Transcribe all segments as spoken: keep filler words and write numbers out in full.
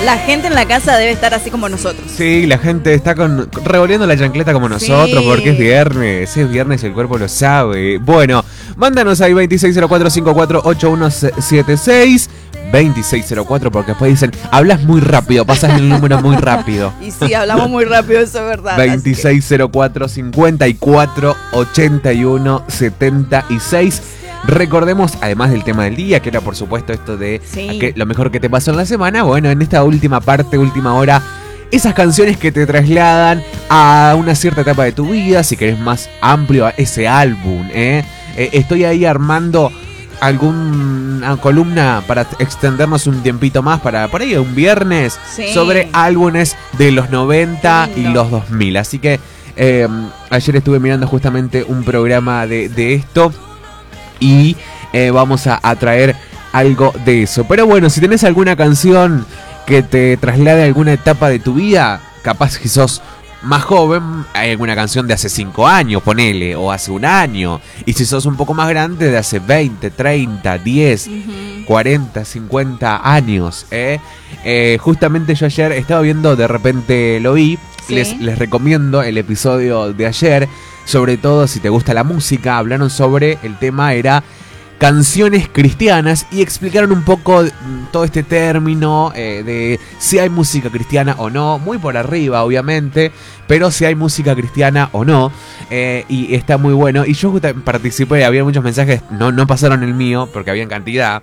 La gente en la casa debe estar así como nosotros. Sí, la gente está con revolviendo la chancleta como nosotros, sí, porque es viernes, es viernes y el cuerpo lo sabe. Bueno, mándanos ahí veintiséis cero cuatro cincuenta y cuatro ochenta y uno setenta y seis, veintiséis cero cuatro, porque después dicen, hablas muy rápido, pasas el número muy rápido. Y sí, hablamos muy rápido, eso es verdad. veintiséis cero cuatro cincuenta y cuatro ochenta y uno setenta y seis. Recordemos, además del tema del día, que era por supuesto esto de sí. que, lo mejor que te pasó en la semana, bueno, en esta última parte, última hora, esas canciones que te trasladan a una cierta etapa de tu vida, si querés más amplio, a ese álbum, ¿eh? Eh, estoy ahí armando alguna columna para extendernos un tiempito más, para por ahí un viernes, sí. sobre álbumes de los noventa y los dos mil. Así que eh, ayer estuve mirando justamente un programa de, de esto. Y eh, vamos a, a traer algo de eso. Pero bueno, si tenés alguna canción que te traslade a alguna etapa de tu vida, capaz que sos más joven, hay alguna canción de hace cinco años, ponele, o hace un año. Y si sos un poco más grande, de hace veinte, treinta, diez, uh-huh. cuarenta, cincuenta años. ¿eh? Eh, justamente yo ayer estaba viendo, de repente lo vi, ¿sí? les, les recomiendo el episodio de ayer. Sobre todo si te gusta la música, hablaron sobre el tema, era canciones cristianas, y explicaron un poco todo este término eh, de si hay música cristiana o no, muy por arriba obviamente, pero si hay música cristiana o no, eh, y está muy bueno. Y yo participé, había muchos mensajes, no, no pasaron el mío porque había en cantidad,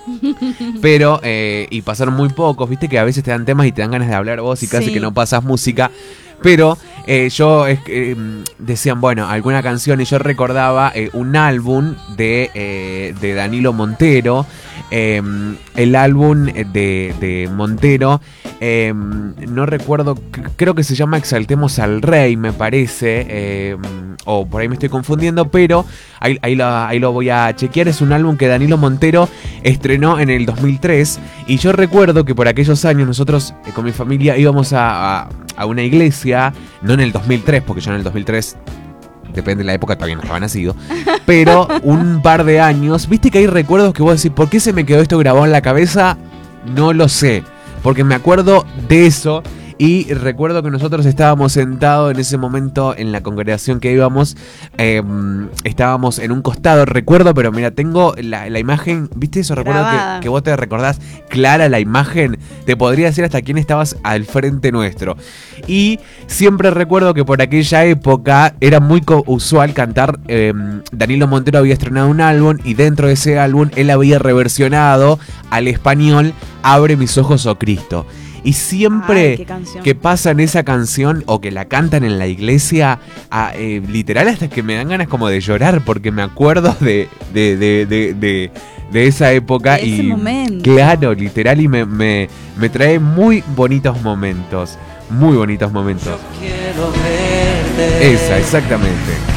pero eh, y pasaron muy pocos, viste que a veces te dan temas y te dan ganas de hablar vos y casi sí. que no pasas música. Pero eh, yo eh, decían, bueno, alguna canción, y yo recordaba eh, un álbum de, eh, de Danilo Montero, eh, el álbum de, de Montero, eh, no recuerdo, creo que se llama Exaltemos al Rey, me parece, eh, o por ahí me estoy confundiendo, pero ahí, ahí, lo, ahí lo voy a chequear. Es un álbum que Danilo Montero estrenó en el dos mil tres, y yo recuerdo que por aquellos años nosotros eh, con mi familia íbamos a, a, a una iglesia, no en el dos mil tres, porque yo en el dos mil tres, depende de la época, todavía no estaba nacido, pero un par de años, viste que hay recuerdos que vos decís, ¿por qué se me quedó esto grabado en la cabeza? No lo sé, porque me acuerdo de eso. Y recuerdo que nosotros estábamos sentados en ese momento en la congregación que íbamos, eh, estábamos en un costado, recuerdo, pero mira, tengo la, la imagen, ¿viste eso? Recuerdo que, que vos te recordás clara la imagen, te podría decir hasta quién estabas al frente nuestro. Y siempre recuerdo que por aquella época era muy usual cantar, eh, Danilo Montero había estrenado un álbum, y dentro de ese álbum él había reversionado al español Abre mis ojos, oh Cristo. Y siempre Ay, que pasan esa canción o que la cantan en la iglesia, a, eh, literal hasta que me dan ganas como de llorar, porque me acuerdo de, de, de, de, de, de esa época. De ese y momento. Claro, literal, y me, me, me trae muy bonitos momentos, muy bonitos momentos. Yo quiero verte. Esa, exactamente.